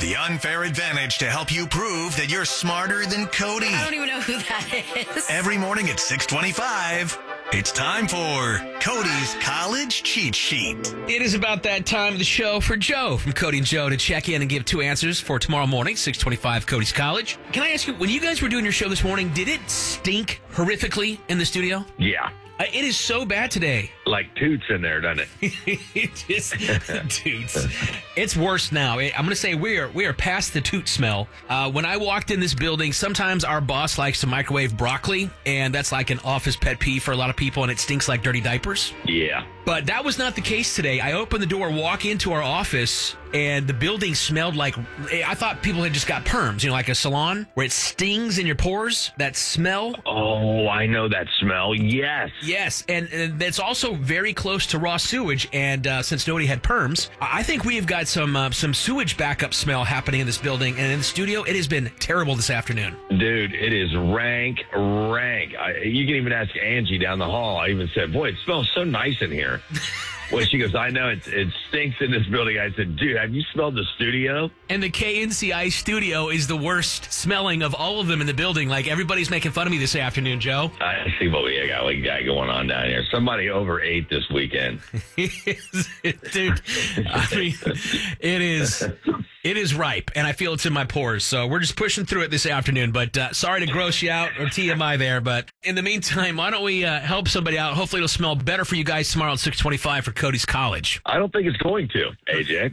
The Unfair Advantage to help you prove that you're smarter than Cody. I don't even know who that is. Every morning at 6:25, it's time for Cody's College Cheat Sheet. It is about that time of the show for Joe from Cody and Joe to check in and give two answers for tomorrow morning, 6:25, Cody's College. Can I ask you, when you guys were doing your show this morning, did it stink horrifically in the studio? Yeah. It is so bad today. Like toots in there, doesn't it? It just toots. It's worse now. I'm going to say we are past the toot smell. When I walked in this building, sometimes our boss likes to microwave broccoli, and that's like an office pet peeve for a lot of people, and it stinks like dirty diapers. Yeah. But that was not the case today. I opened the door, walk into our office, and the building smelled like, I thought people had just got perms, like a salon where it stings in your pores, that smell. Oh, I know that smell. Yes. Yes, and it's also very close to raw sewage, and since nobody had perms, I think we have got some sewage backup smell happening in this building, and in the studio, it has been terrible this afternoon. Dude, it is rank. You can even ask Angie down the hall. I even said, boy, it smells so nice in here. Well, she goes, I know it stinks in this building. I said, dude, have you smelled the studio? And the KNCI studio is the worst smelling of all of them in the building. Like, everybody's making fun of me this afternoon, Joe. I see what we got going on down here. Somebody overate this weekend. Dude, I mean, it is ripe, and I feel it's in my pores. So we're just pushing through it this afternoon. But sorry to gross you out or TMI there. But in the meantime, why don't we help somebody out? Hopefully it'll smell better for you guys tomorrow at 6:25 for Cody's College. I don't think it's going to, AJ.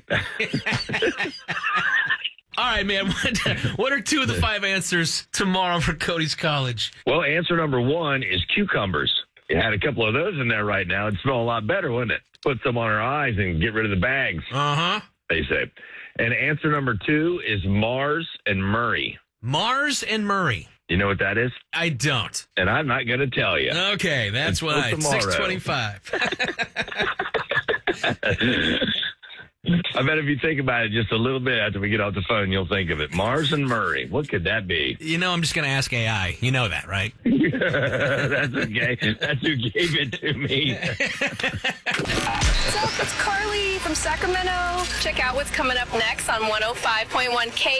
All right, man. What are two of the five answers tomorrow for Cody's College? Well, answer number one is cucumbers. You had a couple of those in there right now. It'd smell a lot better, wouldn't it? Put some on our eyes and get rid of the bags. Uh-huh. They say. And answer number two is Mars and Murray. Mars and Murray. You know what that is? I don't. And I'm not going to tell you. Okay, that's why. 6:25. I bet if you think about it just a little bit after we get off the phone, you'll think of it. Mars and Murray. What could that be? I'm just going to ask AI. You know that, right? That's okay. That's who gave it to me. What's up? It's Carly from Sacramento. Check out what's coming up next on 105.1 K.